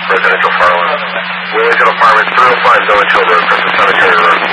Residential Farland. Wellington Apartments, 305 Village Hill Road, Crescent Cemetery Road.